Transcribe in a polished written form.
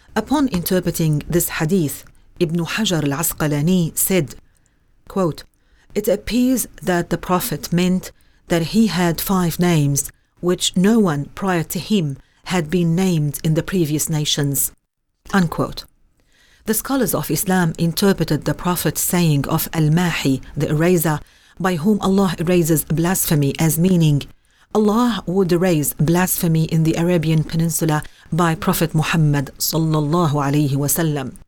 Upon interpreting this hadith, Ibn Hajar al-Asqalani said, quote, "It appears that the Prophet meant that he had 5 names, which no one prior to him had been named in the previous nations." Unquote. The scholars of Islam interpreted the Prophet's saying of Al-Mahi, the eraser, by whom Allah erases blasphemy, as meaning Allah would erase blasphemy in the Arabian Peninsula by Prophet Muhammad sallallahu alaihi wasallam.